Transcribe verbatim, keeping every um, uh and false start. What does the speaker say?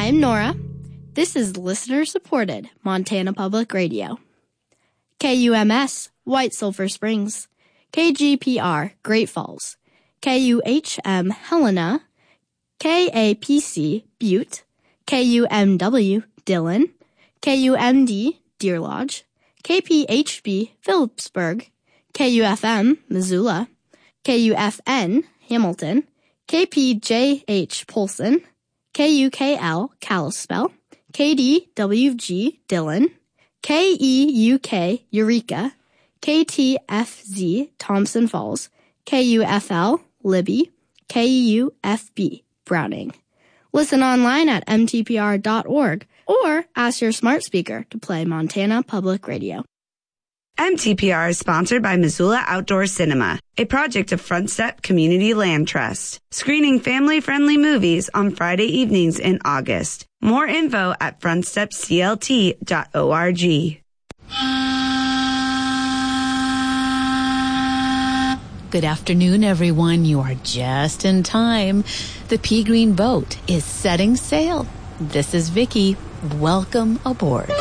I'm Nora. This is listener-supported Montana Public Radio. K U M S, White Sulphur Springs. K G P R, Great Falls. K U H M, Helena. K A P C, Butte. K U M W, Dillon. K U M D, Deer Lodge. K P H B, Phillipsburg. K U F M, Missoula. K U F N, Hamilton. K P J H, Polson. K U K L, Kalispell. K D W G, Dillon. K E U K, Eureka. K T F Z, Thompson Falls. K U F L, Libby. K U F B, Browning. Listen online at m t p r dot org or ask your smart speaker to play Montana Public Radio. M T P R is sponsored by Missoula Outdoor Cinema, a project of Front Step Community Land Trust, screening family-friendly movies on Friday evenings in August. More info at front step c l t dot org. Good afternoon, everyone. You are just in time. The Pea Green boat is setting sail. This is Vicky. Welcome aboard.